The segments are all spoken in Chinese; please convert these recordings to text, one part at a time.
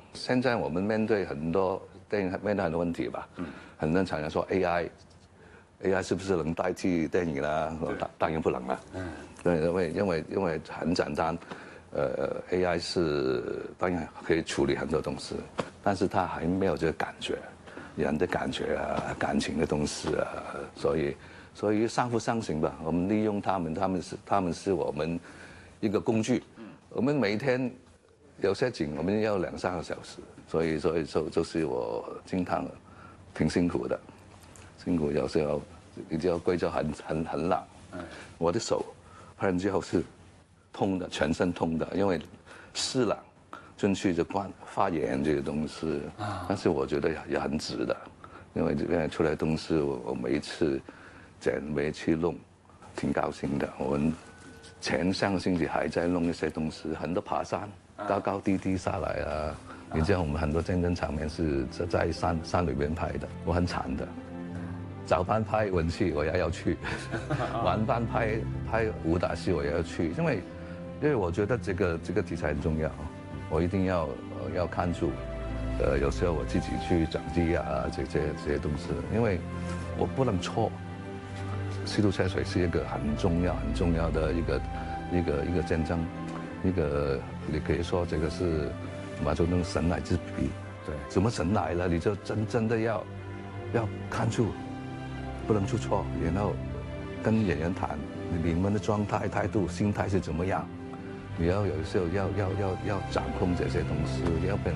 现在我们面对很多电影面对很多问题吧，很多常常说 AI 是不是能代替电影呢？当然不能了。对，因为很简单，AI 是当然可以处理很多东西，但是它还没有这个感觉，人的感觉啊，感情的东西啊，所以相辅相成吧。我们利用他们是我们一个工具。我们每一天有些景我们要2-3个小时，所以就是我经常挺辛苦的，有时候你知道贵州很冷，我的手拍完之后是痛的，全身痛的，因为湿冷进去就发炎这个东西。但是我觉得也很值得，因为出来的东西我每一次剪每一次弄，挺高兴的。我们前上个星期还在弄一些东西，很多爬山，高低下来啊。你知道我们很多战争场面是在山里面拍的，我很惨的。早班拍文戏我也要去，晚班拍武打戏我也要去，因为我觉得这个题材很重要，我一定要看住。有时候我自己去整机啊，这些东西，因为我不能错。西渡车水是一个很重要的一个战争，你可以说这个是马祖那神来之笔。对，怎么神来了，你就真的要看住，不能出错，然后跟演员谈你们的状态、态度、心态是怎么样，你要有时候要掌控这些东西，要不然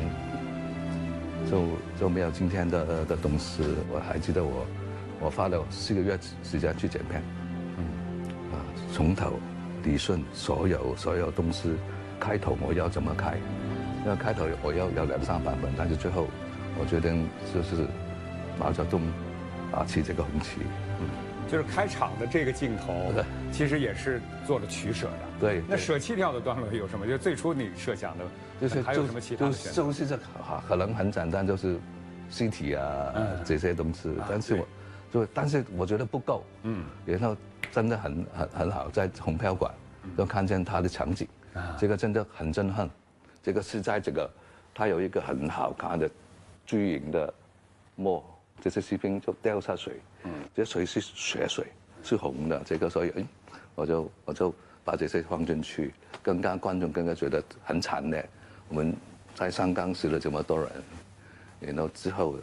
就没有今天的东西。我还记得我花了4个月时间去剪片，从头理顺所有东西，开头我要怎么开，因为开头我要2-3版本，但是最后我决定就是毛泽东起这个红旗， 就是开场的这个镜头，其实也是做了取舍的。 对， 那舍弃掉的段落有什么？就最初你设想的，就是还有什么其他的选择？ 就是这可能很简单，就是尸体啊这些东西，但是我觉得不够。然后真的很好，在红票馆就看见他的场景，这个真的很震撼。这个是在它有一个很好看的巨型的墨，这些士兵就掉下水，这水是血水，是红的。这个所以我就把这些放进去，观众更加觉得很惨烈。我们在上岗死了这么多人，然后之后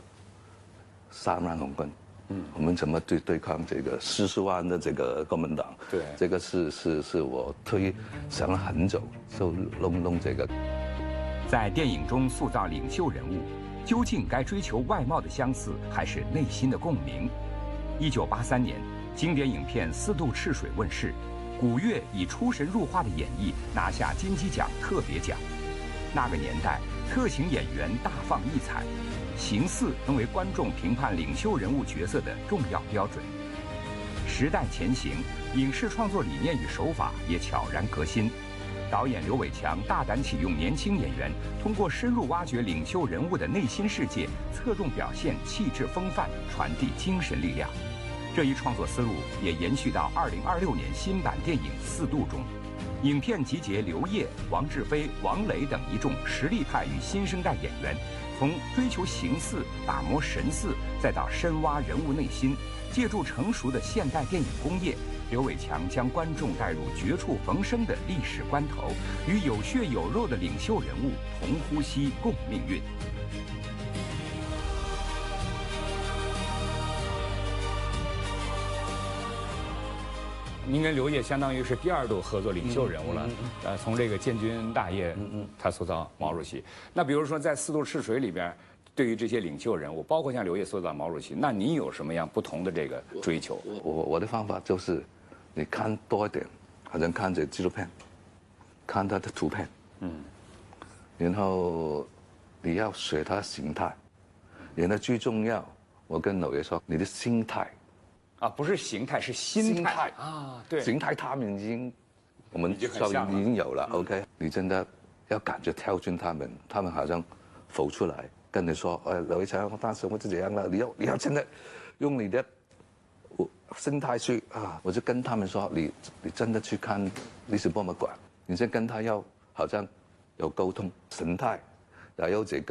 3万红军。我们怎么对抗这个40万的这个国民党？对，这个是我想了很久，就弄这个。 在电影中塑造领袖人物，究竟该追求外貌的相似，还是内心的共鸣？1983年，经典影片《4渡赤水》问世，古月以出神入化的演绎拿下金鸡奖特别奖。那个年代，特型演员大放异彩。形似成为观众评判领袖人物角色的重要标准。时代前行，影视创作理念与手法也悄然革新。导演刘伟强大胆启用年轻演员，通过深入挖掘领袖人物的内心世界，侧重表现气质风范，传递精神力量。这一创作思路也延续到2026年新版电影《4渡》中。影片集结刘烨、王志飞、王磊等一众实力派与新生代演员，从追求形似、打磨神似，再到深挖人物内心，借助成熟的现代电影工业，刘伟强将观众带入绝处逢生的历史关头，与有血有肉的领袖人物同呼吸共命运。 您跟刘烨相当于是第2度合作领袖人物了，从这个建军大业，他塑造毛主席。那比如说在《4渡赤水》里边，对于这些领袖人物，包括像刘烨塑造毛主席，那你有什么样不同的这个追求？ 我的方法就是，你看多一点，好像看这纪录片，看他的图片，然后你要学他的形态，然后最重要，我跟刘烨说，你的心态。 不是形态，是心态啊！对， 形态他们我们已经有了。OK， 你真的要感觉跳进他们好像浮出来，跟你说，刘伟强，当时我是这样了，你要真的用你的心态去我就跟他们说，你真的去看历史博物馆，你就跟他要好像有沟通，神态，然后有这个。